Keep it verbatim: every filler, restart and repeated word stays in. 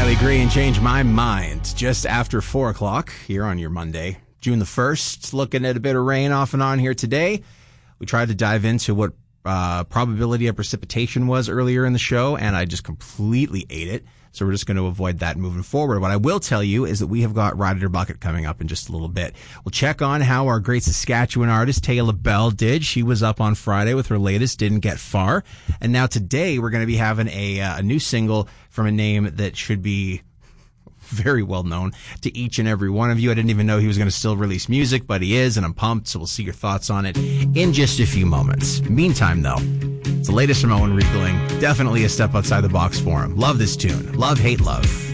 Riley Green, Change My Mind, just after four o'clock here on your Monday, June the first. Looking at a bit of rain off and on here today. We tried to dive into what uh, probability of precipitation was earlier in the show, and I just completely ate it. So we're just going to avoid that moving forward. What I will tell you is that we have got Ride It or Bucket coming up in just a little bit. We'll check on how our great Saskatchewan artist, Taylor Bell, did. She was up on Friday with her latest, Didn't Get Far. And now today we're going to be having a, uh, a new single from a name that should be very well known to each and every one of you. I didn't even know he was going to still release music, but he is, and I'm pumped. So we'll see your thoughts on it in just a few moments. Meantime, though, it's the latest from Owen Riegling. Definitely a step outside the box for him. Love this tune. Love, hate, love.